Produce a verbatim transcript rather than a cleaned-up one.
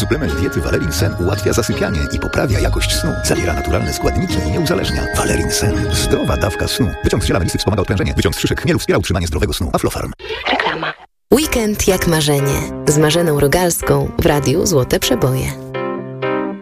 Suplement diety Valerin Sen ułatwia zasypianie i poprawia jakość snu. Zawiera naturalne składniki i nie uzależnia. Valerin Sen. Zdrowa dawka snu. Wyciąg z ziela melisy wspomaga odprężenie. Wyciąg z szyszek chmielu wspiera utrzymanie zdrowego snu. Aflofarm. Reklama. Weekend jak marzenie. Z Marzeną Rogalską w Radiu Złote Przeboje.